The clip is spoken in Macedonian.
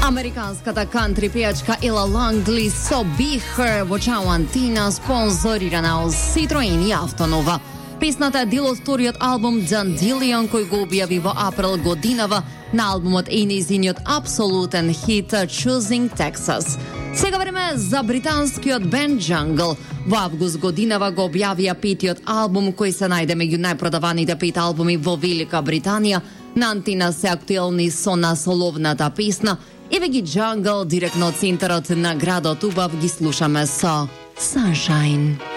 Американската кантри пејачка Ела Лангли со Be Her во Чауантина спонзорирана од Citroen и Автонова. Песната е дел од вториот албум Dandelion кој го објави во април годинава. На албумот е нејзиниот апсолутен хит Choosing Texas. Сега време за британскиот бенд Jungle. Во август годинава го објавија петиот албум кој се најде меѓу најпродаваните 5 албуми во Велика Британија. На Антина се актуелни со насоловната песна. Еве ги Jungle директно од центарот на градот Убав ги слушаме со Sunshine.